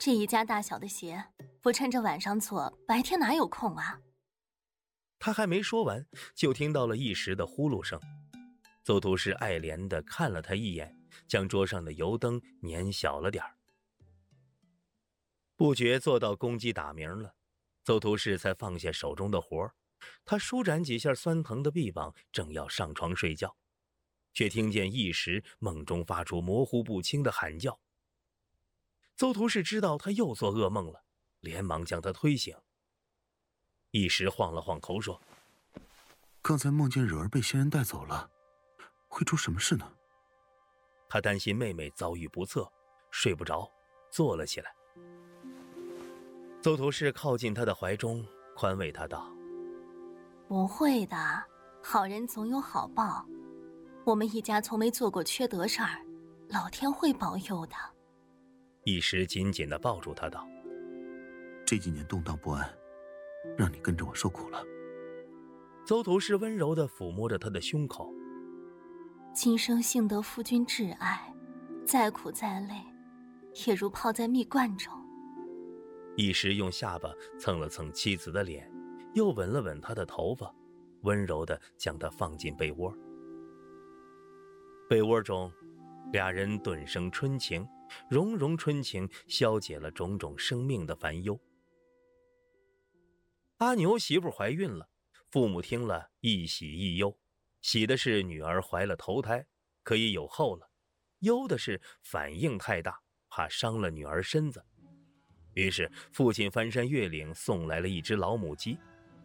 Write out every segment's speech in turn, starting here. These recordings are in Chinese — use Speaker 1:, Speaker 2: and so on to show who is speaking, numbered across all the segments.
Speaker 1: 这一家大小的鞋，不趁着晚上做，白天哪有空啊？
Speaker 2: 他还没说完，就听到了一时的呼噜声。邹图氏爱怜地看了他一眼，将桌上的油灯捻小了点儿。不觉做到公鸡打鸣了，邹图氏才放下手中的活，他舒展几下酸疼的臂膀，正要上床睡觉，却听见一时梦中发出模糊不清的喊叫。邹图氏知道他又做噩梦了，连忙将他推醒。一时晃了晃头说：
Speaker 3: 刚才梦见惹儿被仙人带走了，会出什么事呢？
Speaker 2: 他担心妹妹遭遇不测，睡不着，坐了起来。邹图氏靠近他的怀中，宽慰他道：
Speaker 1: 不会的，好人总有好报，我们一家从没做过缺德事儿，老天会保佑的。
Speaker 2: 一时紧紧地抱住他道：
Speaker 3: 这几年动荡不安，让你跟着我受苦了。
Speaker 2: 邹图氏温柔地抚摸着他的胸口。
Speaker 1: 今生幸得夫君挚爱，再苦再累，也如泡在蜜罐中。
Speaker 2: 一时用下巴蹭了蹭妻子的脸，又吻了吻她的头发，温柔地将她放进被窝。被窝中，俩人顿生春情，融融春情，消解了种种生命的烦忧。阿牛媳妇怀孕了，父母听了一喜一忧，喜的是女儿怀了头胎，可以有后了；忧的是反应太大，怕伤了女儿身子。于是父亲翻山越岭送来了一只老母鸡。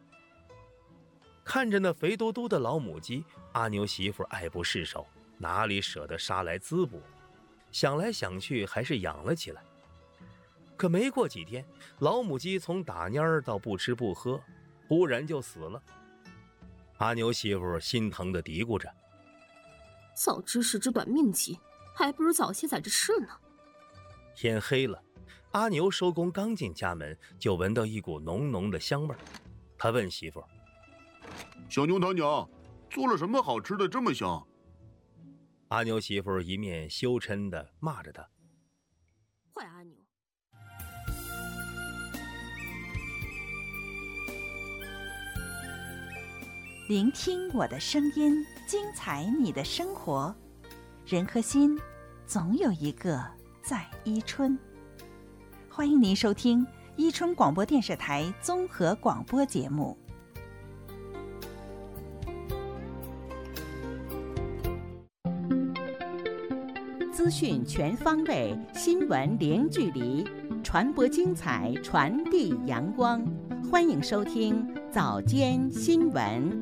Speaker 2: 看着那肥嘟嘟的老母鸡，阿牛媳妇爱不释手，哪里舍得杀来滋补，想来想去还是养了起来。可没过几天，老母鸡从打蔫到不吃不喝，忽然就死了。阿牛媳妇心疼地嘀咕着：
Speaker 4: 早知是只短命鸡，还不如早些在这吃呢。
Speaker 2: 天黑了，阿牛收工刚进家门，就闻到一股浓浓的香味儿。他问媳妇：
Speaker 3: 小牛他娘做了什么好吃的这么香？
Speaker 2: 阿牛媳妇一面羞嗔地骂着他：
Speaker 4: 坏阿牛！
Speaker 5: 聆听我的声音，精彩你的生活。人和心，总有一个在伊春。欢迎您收听伊春广播电视台综合广播节目。
Speaker 6: 资讯全方位，新闻零距离，传播精彩，传递阳光。欢迎收听早间新闻。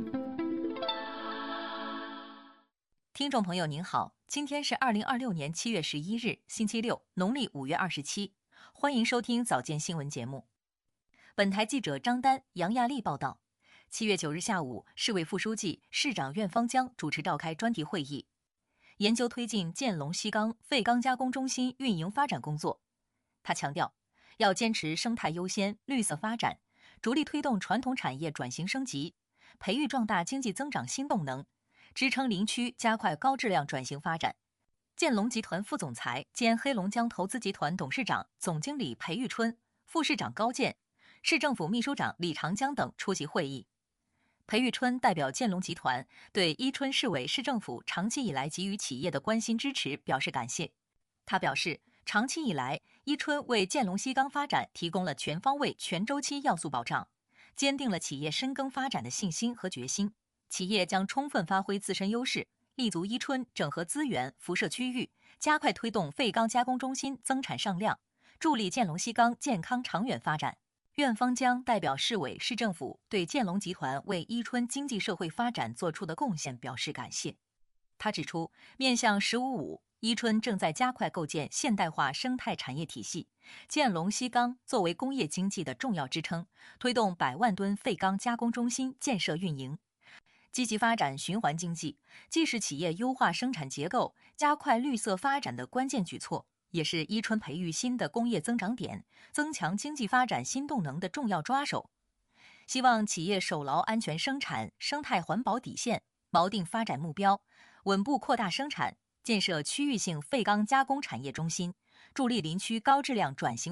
Speaker 7: 听众朋友您好，今天是2026年7月11日，星期六，农历5月27。欢迎收听早间新闻节目。本台记者张丹、杨亚丽报道。7月9日下午，市委副书记、市长苑方江主持召开专题会议，研究推进建龙西钢废钢加工中心运营发展工作。他强调，要坚持生态优先、绿色发展，着力推动传统产业转型升级，培育壮大经济增长新动能，支撑林区加快高质量转型发展。建龙集团副总裁兼黑龙江投资集团董事长、总经理裴玉春、副市长高健、市政府秘书长李长江等出席会议。裴玉春代表建龙集团对伊春市委市政府长期以来给予企业的关心支持表示感谢。他表示，长期以来，伊春为建龙西钢发展提供了全方位、全周期要素保障，坚定了企业深耕发展的信心和决心。企业将充分发挥自身优势，立足伊春整合资源、辐射区域，加快推动废钢加工中心增产上量，助力建龙西钢健康长远发展。苑方江代表市委市政府对建龙集团为伊春经济社会发展做出的贡献表示感谢。他指出，面向“十五五”，伊春正在加快构建现代化生态产业体系，建龙西钢作为工业经济的重要支撑，推动100万吨废钢加工中心建设运营。积极发展循环经济，既是企业优化生产结构、加快绿色发展的关键举措，也是伊春培育新的工业增长点、增强经济发展新动能的重要抓手。希望企业守牢安全生产、生态环保底线，锚定发展目标，稳步扩大生产，建设区域性废钢加工产业中心，助力林区高质量转型